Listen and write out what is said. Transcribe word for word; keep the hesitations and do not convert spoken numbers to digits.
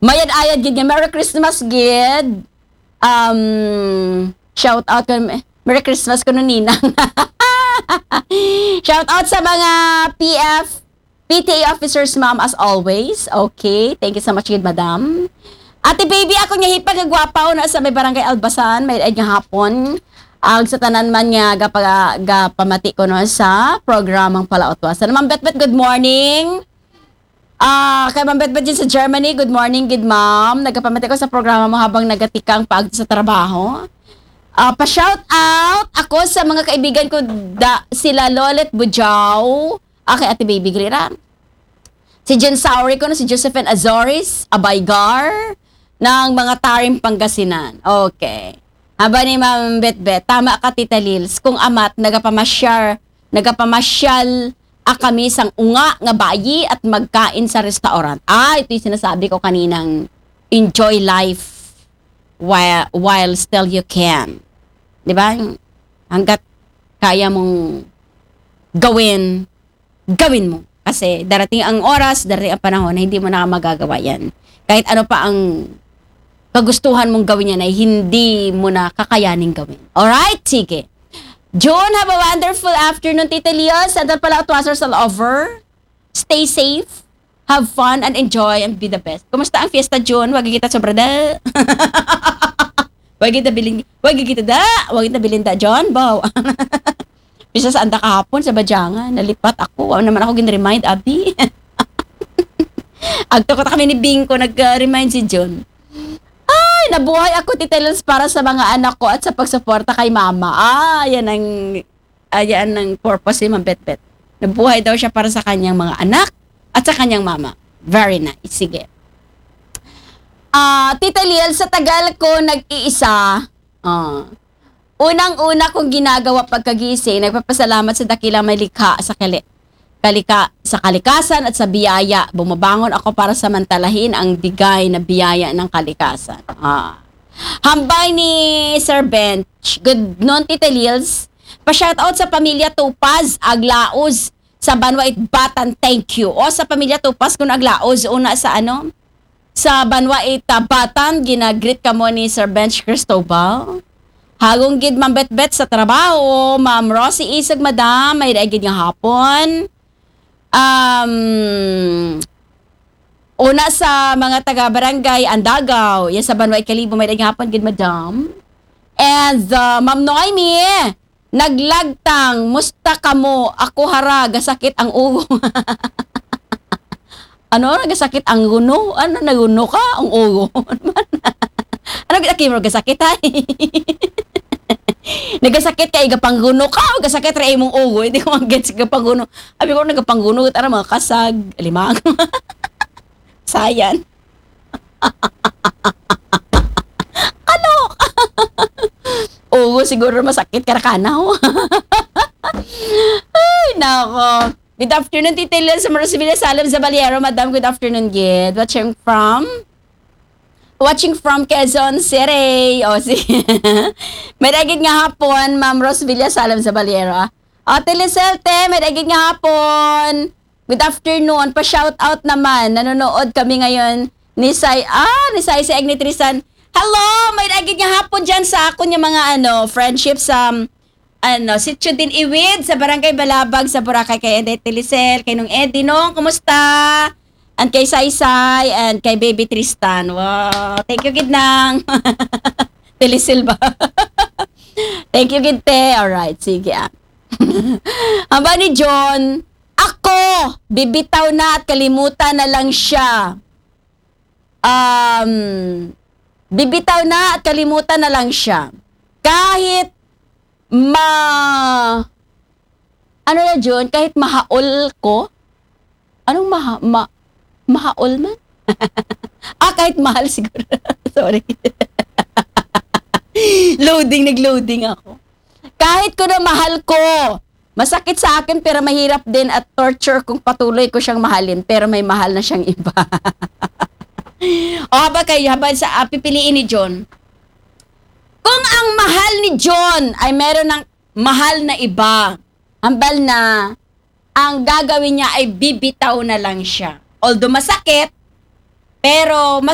Mayad-ayad gid nga Merry Christmas gid. Um shout out ko Merry Christmas ko no ninang. Shout out sa mga P F P T A officers, ma'am, as always. Okay, thank you so much gid, madam. Ate baby, ako nga hipag gagwapaw na sa may barangay Albasan, may nga hapon. Ang sa tanan man nga gapa, gapamati ko no sa programang Palautwasan. Ma'am Betbet, good morning. Ah, uh, kay Ma'am Betbet din sa Germany, good morning, good ma'am. Nagapamati ko sa programa mo habang nagatikang pag sa trabaho. Uh, pa-shout out ako sa mga kaibigan ko, da, sila Lolet Bujaw, okay, Ate Baby Grira. Si Jen Sauri ko na, si Josephine Azores, Abaygar, ng mga Tarim Pangasinan. Okay. Haba ni Ma'am Betbet, tama ka, Tita Lils, kung amat, nagapamasyar, nagapamasyal a kami sang unga nga bayi at magkain sa restaurant. Ah, ito yung sinasabi ko kaninang enjoy life while, while still you can. Diba? Hanggat kaya mong gawin, gawin mo. Kasi darating ang oras, darating ang panahon na hindi mo na magagawa yan. Kahit ano pa ang kagustuhan mong gawin yan ay hindi mo na kakayaning gawin. Alright? Sige. June, have a wonderful afternoon, Tita Leos. And then pala Outwasers all over. Stay safe, have fun, and enjoy, and be the best. Kumusta ang fiesta, June? Wag kita sobra da. Wag kita bilin, wag kita da. Wag kita bilin da, John. Bow. Bisa saan ta kahapon sa Badyangan. Nalipat ako. Wow, naman ako gin-remind, Abi. Agto ko ta kami ni Bingko, nag-remind si John. Ay, nabuhay ako, Tita Lils, para sa mga anak ko at sa pagsuporta kay mama. Ah, yan ang, ayan ang purpose ni Ma'am Betbet. Nabuhay daw siya para sa kanyang mga anak at sa kanyang mama. Very nice. Sige. Ah, uh, Tita Lils, sa tagal ko nag-iisa, uh, unang-una kong ginagawa pagkagising, nagpapasalamat sa dakilang may likha sa kali, kalika, sa kalikasan at sa biyaya. Bumabangon ako para samantalahin ang bigay na biyaya ng kalikasan. Ah. Hambay ni Sir Bench. Good noon, Tita Lils. Pa-shoutout sa pamilya Tupaz, Aglaoz, sa Banwait Batan, thank you. O sa pamilya Tupaz kung Aglaoz, una sa ano? Sa Banwait Batan, ginagreet ka mo ni Sir Bench Cristobal. Hagong gid Ma'am Betbet sa trabaho, Ma'am Rosie Isag, madam, may daigid nga hapon. Um, una sa mga taga-barangay Andagaw, yan sa Banway Kalibo, may daigid nga hapon, gid madam. And uh, Ma'am Noemi, naglagtang, musta ka mo, ako hara, gasakit ang ugo. Ano, nagasakit ang guno? Ano, naguno ka? Ang ugo. Ano, kita gasakit ay? Nagasakit ka, igapangguno ka, nagasakit rin mong ugo, hindi ko mag-gets igapangguno. Abi ko, nagapangguno, tara mga kasag, limang. Sayan. Ano? Ugo, siguro masakit, karakanaw. Ay, nako. Good afternoon, Tita Lils, sa Marosivilla Salam Zabaliero, madam, good afternoon, Gid. Watching from? Watching from Quezon City. O, si may dagig nga hapon, Ma'am Rosvilla Salam Zabaliero. O, Teleselte, may dagig nga hapon. Good afternoon. Pa-shout out naman. Nanonood kami ngayon ni Sai, ah, ni Sai sa Ignitrisan. Hello, may dagig nga hapon dyan sa ako niya mga ano, friendship sa, um, ano, sityo din Iwid, sa Barangay Balabag, sa Boracay, kay Ede Telecel, kay Nung Eddie, Nung, kumusta? And kay Saysay, and kay Baby Tristan. Wow, thank you, Gid nang. Telecel ba? Thank you, Gid te. Alright, sige ah. Haba ni John, ako, bibitaw na at kalimutan na lang siya. Um, bibitaw na at kalimutan na lang siya. Kahit ma... Ano na, John? Kahit mahaol ko? Anong maha... Ma, mahaol man? Ah, kahit mahal siguro. Sorry. Loading, nag-loading ako. Kahit ko na mahal ko, masakit sa akin pero mahirap din at torture kung patuloy ko siyang mahalin pero may mahal na siyang iba. O haba kayo, haba sa uh, pipiliin ni John. Kung ang mahal ni John ay meron ng mahal na iba, hambal na ang gagawin niya ay bibitaw na lang siya. Although masakit, pero mas